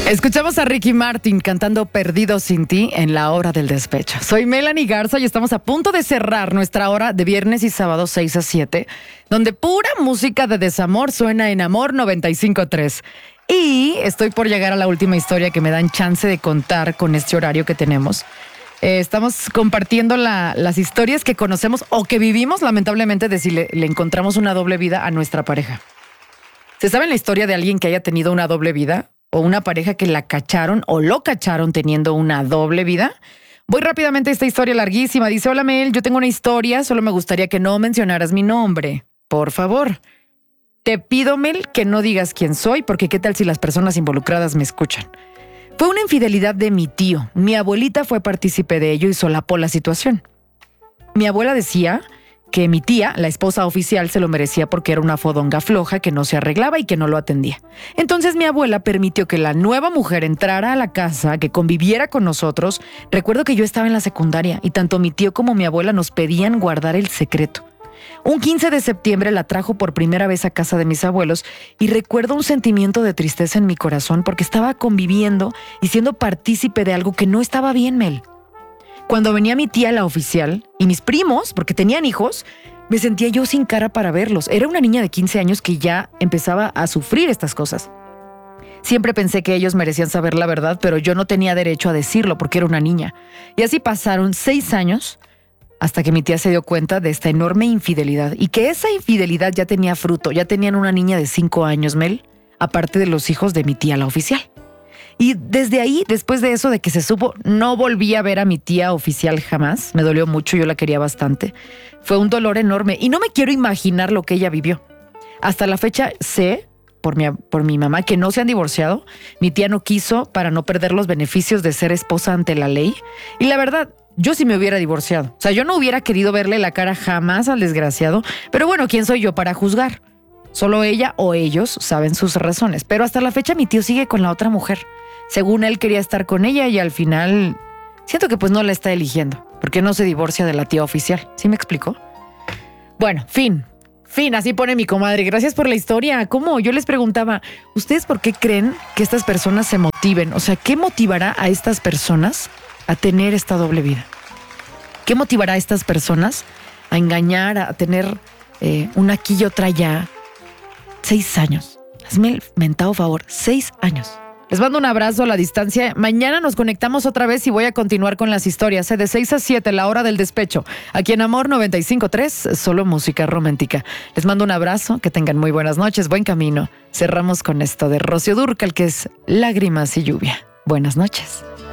Escuchamos a Ricky Martin cantando Perdido sin ti en la hora del despecho. Soy Melanie Garza y estamos a punto de cerrar nuestra hora de viernes y sábado 6 a 7, donde pura música de desamor suena en Amor 95.3. Y estoy por llegar a la última historia que me dan chance de contar con este horario que tenemos. Estamos compartiendo las historias que conocemos o que vivimos, lamentablemente, de si le encontramos una doble vida a nuestra pareja. ¿Se sabe la historia de alguien que haya tenido una doble vida? ¿O una pareja que la cacharon o lo cacharon teniendo una doble vida? Voy rápidamente a esta historia larguísima. Dice: hola Mel, yo tengo una historia, solo me gustaría que no mencionaras mi nombre. Por favor. Te pido, Mel, que no digas quién soy, porque qué tal si las personas involucradas me escuchan. Fue una infidelidad de mi tío. Mi abuelita fue partícipe de ello y solapó la situación. Mi abuela decía que mi tía, la esposa oficial, se lo merecía porque era una fodonga floja que no se arreglaba y que no lo atendía. Entonces mi abuela permitió que la nueva mujer entrara a la casa, que conviviera con nosotros. Recuerdo que yo estaba en la secundaria y tanto mi tío como mi abuela nos pedían guardar el secreto. Un 15 de septiembre la trajo por primera vez a casa de mis abuelos y recuerdo un sentimiento de tristeza en mi corazón porque estaba conviviendo y siendo partícipe de algo que no estaba bien, Mel. Cuando venía mi tía, la oficial, y mis primos, porque tenían hijos, me sentía yo sin cara para verlos. Era una niña de 15 años que ya empezaba a sufrir estas cosas. Siempre pensé que ellos merecían saber la verdad, pero yo no tenía derecho a decirlo porque era una niña. Y así pasaron 6 años hasta que mi tía se dio cuenta de esta enorme infidelidad y que esa infidelidad ya tenía fruto. Ya tenían una niña de 5 años, Mel, aparte de los hijos de mi tía, la oficial. Y desde ahí, después de eso, de que se supo, no volví a ver a mi tía oficial jamás. Me dolió mucho, yo la quería bastante. Fue un dolor enorme y no me quiero imaginar lo que ella vivió. Hasta la fecha sé, por mi mamá, que no se han divorciado. Mi tía no quiso para no perder los beneficios de ser esposa ante la ley. Y la verdad, yo sí me hubiera divorciado. O sea, yo no hubiera querido verle la cara jamás al desgraciado. Pero bueno, ¿quién soy yo para juzgar? Solo ella o ellos saben sus razones. Pero hasta la fecha mi tío sigue con la otra mujer. Según él quería estar con ella y al final siento que pues no la está eligiendo. Porque no se divorcia de la tía oficial. ¿Sí me explicó? Bueno, fin, así pone mi comadre. Gracias por la historia. ¿Cómo? Yo les preguntaba, ¿ustedes por qué creen que estas personas se motiven? O sea, ¿qué motivará a estas personas a tener esta doble vida? ¿Qué motivará a estas personas a engañar, a tener una aquí y otra allá? 6 años. Hazme el mentado favor, 6 años. Les mando un abrazo a la distancia. Mañana nos conectamos otra vez y voy a continuar con las historias. De 6 a 7, la hora del despecho. Aquí en Amor 95.3, solo música romántica. Les mando un abrazo, que tengan muy buenas noches, buen camino. Cerramos con esto de Rocío Dúrcal, que es Lágrimas y lluvia. Buenas noches.